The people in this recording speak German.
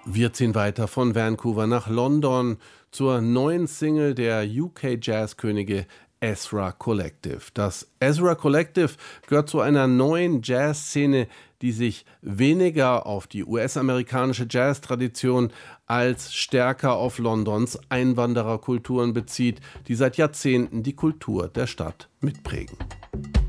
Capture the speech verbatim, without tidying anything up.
Wir ziehen weiter von Vancouver nach London zur neuen Single der U K-Jazzkönige Ezra Collective. Das Ezra Collective gehört zu einer neuen Jazzszene, die sich weniger auf die U S-amerikanische Jazztradition als stärker auf Londons Einwandererkulturen bezieht, die seit Jahrzehnten die Kultur der Stadt mitprägen.